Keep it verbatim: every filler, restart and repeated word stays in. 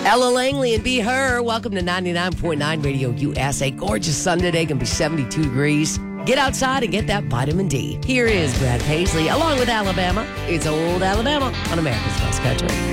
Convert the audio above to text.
Ella Langley and Be Her. Welcome to ninety-nine point nine Radio U S A. Gorgeous sun today. Going to be seventy-two degrees. Get outside and get that vitamin D. Here is Brad Paisley along with Alabama. It's Old Alabama on America's Best Country.